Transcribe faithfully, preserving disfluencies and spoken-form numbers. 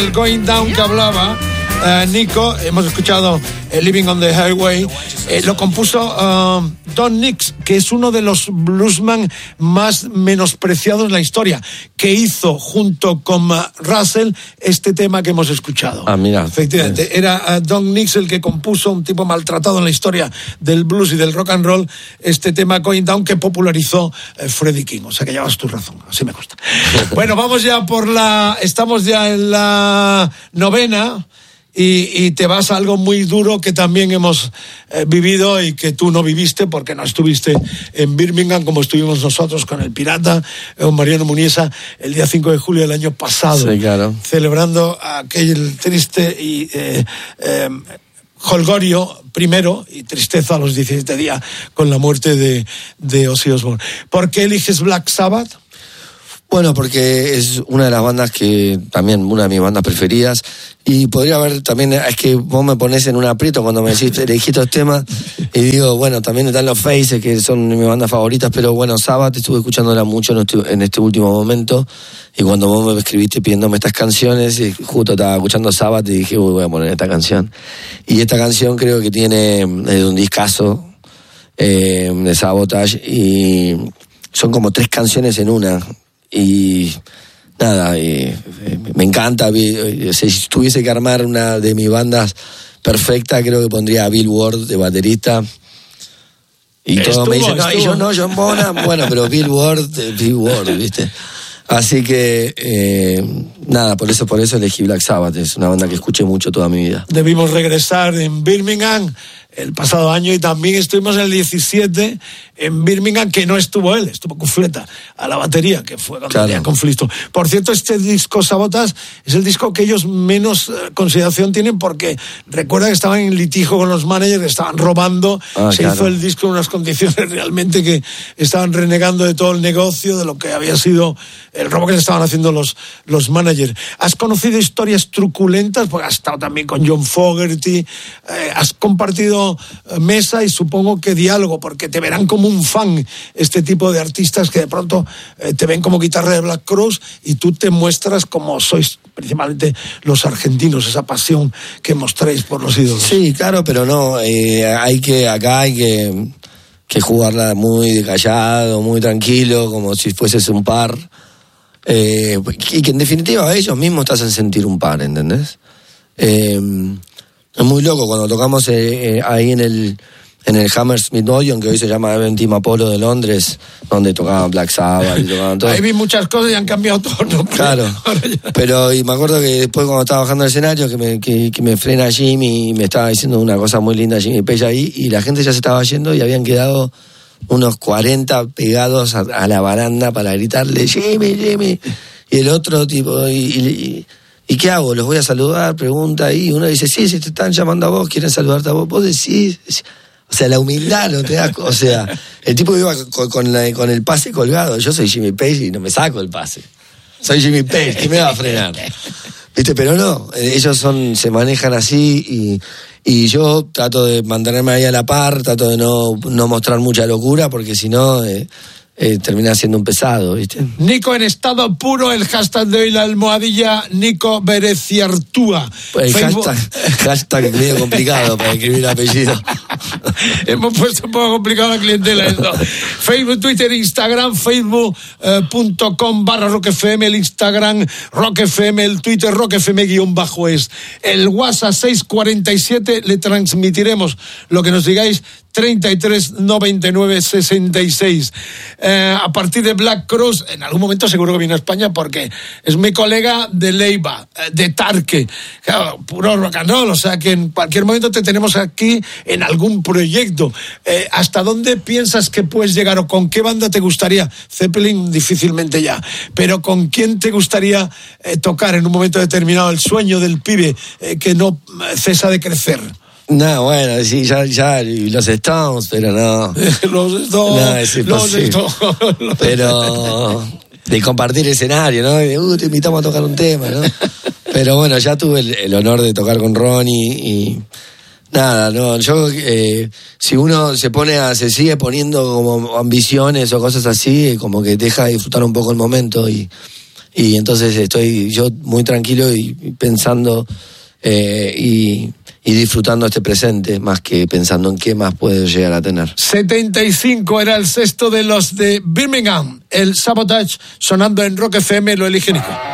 El Going Down que hablaba uh, Nico, hemos escuchado uh, Living on the Highway, eh, lo compuso uh, Don Nix, que es uno de los bluesman más menospreciados en la historia, que hizo junto con uh, Russell este tema que hemos escuchado. Ah, mira. Efectivamente, sí. Era uh, Don Nix el que compuso, un tipo maltratado en la historia del blues y del rock and roll, este tema Going Down que popularizó uh, Freddie King. O sea que llevas tu razón, así me gusta. Bueno, vamos ya por la... Estamos ya en la novena... Y, y te vas a algo muy duro que también hemos eh, vivido y que tú no viviste porque no estuviste en Birmingham como estuvimos nosotros con el Pirata, con Mariano Muniesa, el día cinco de julio del año pasado. Sí, claro. Celebrando aquel triste y eh, eh, jolgorio primero y tristeza a los diecisiete días con la muerte de, de Ozzy Osbourne. ¿Por qué eliges Black Sabbath? Bueno, porque es una de las bandas que, también una de mis bandas preferidas, y podría haber también, es que vos me pones en un aprieto cuando me decís, elegí estos temas, y digo, bueno, también están los Faces, que son mis bandas favoritas, pero bueno, Sabbath estuve escuchándola mucho en este, en este último momento, y cuando vos me escribiste pidiéndome estas canciones, y justo estaba escuchando Sabbath y dije, uy, voy a poner esta canción. Y esta canción creo que tiene eh, un discazo eh, de Sabotage, y son como tres canciones en una. Y nada, y, me encanta. Si tuviese que armar una de mis bandas perfecta, creo que pondría a Bill Ward de baterista. Y todos me dicen, no, y yo no, John Bonham. Bueno, pero Bill Ward, Bill Ward, ¿viste? Así que, eh, nada, por eso, por eso elegí Black Sabbath. Es una banda que escuché mucho toda mi vida. Debimos regresar en Birmingham el pasado año y también estuvimos en el diecisiete en Birmingham, que no estuvo él, estuvo Cufleta a la batería, que fue cuando claro. tenía conflicto. Por cierto, este disco Sabotage es el disco que ellos menos eh, consideración tienen porque recuerda que estaban en litigio con los managers, que estaban robando, ah, se claro. hizo el disco en unas condiciones realmente que estaban renegando de todo el negocio, de lo que había sido el robo que le estaban haciendo los, los managers. ¿Has conocido historias truculentas? Porque has estado también con John Fogerty, eh, has compartido mesa y supongo que diálogo, porque te verán como un fan este tipo de artistas que de pronto eh, te ven como guitarra de Black Crowes y tú te muestras como sois principalmente los argentinos, esa pasión que mostráis por los ídolos. Sí, claro, pero no, eh, hay que, acá hay que, que jugarla muy callado, muy tranquilo, como si fueses un par, eh, y que en definitiva ellos mismos te hacen sentir un par, ¿entendés? Eh, Es muy loco cuando tocamos eh, eh, ahí en el en el Hammersmith Odeon, que hoy se llama Eventim Apollo de Londres, donde tocaban Black Sabbath y tocaban todo. Ahí vi muchas cosas y han cambiado todo, ¿no? Claro, pero y me acuerdo que después cuando estaba bajando el escenario que me, que, que me frena Jimmy y me estaba diciendo una cosa muy linda Jimmy Page ahí, y la gente ya se estaba yendo y habían quedado unos cuarenta pegados a, a la baranda para gritarle Jimmy, Jimmy, y el otro tipo y, y ¿y qué hago? ¿Los voy a saludar? Pregunta ahí. Uno dice, sí, si te están llamando a vos, quieren saludarte a vos. Vos decís, o sea, la humildad no te da... O sea, el tipo iba con, con, la, con el pase colgado. Yo soy Jimmy Page y no me saco el pase. Soy Jimmy Page, ¿quién me va a frenar? ¿Viste? Pero no, ellos son se manejan así y, y yo trato de mantenerme ahí a la par, trato de no, no mostrar mucha locura, porque si no... Eh, Eh, termina siendo un pesado, ¿viste? Nico en estado puro, el hashtag de hoy, la almohadilla Nico Bereciartúa. Pues el Facebook... hashtag, hashtag medio complicado para escribir el apellido. Hemos puesto un poco complicado la clientela esto. Facebook, Twitter, Instagram, facebook punto com barra Rock F M, el Instagram Rock F M, el Twitter Rock F M guión bajo es. El WhatsApp seis cuarenta y siete, le transmitiremos lo que nos digáis, treinta y tres noventa y nueve sesenta y seis. Eh, a partir de Black Crowes, en algún momento seguro que viene a España porque es mi colega de Leiva, de Tarque, claro, puro rock and roll, o sea que en cualquier momento te tenemos aquí en algún proyecto. Eh, ¿Hasta dónde piensas que puedes llegar o con qué banda te gustaría? Zeppelin difícilmente ya, pero ¿con quién te gustaría eh, tocar en un momento determinado? El sueño del pibe eh, que no cesa de crecer. No, bueno, sí, ya, ya, los Stones, pero no. los Stones, no, es los Stones. Pero de compartir escenario, ¿no? De, uh, te invitamos a tocar un tema, ¿no? Pero bueno, ya tuve el, el honor de tocar con Ronnie y nada, no, yo, eh, si uno se pone a, se sigue poniendo como ambiciones o cosas así, como que deja de disfrutar un poco el momento y Y entonces estoy yo muy tranquilo y pensando eh, y, y disfrutando este presente, más que pensando en qué más puedo llegar a tener. setenta y cinco era el sexto de los de Birmingham. El Sabotage sonando en Rock F M, lo elige Nico.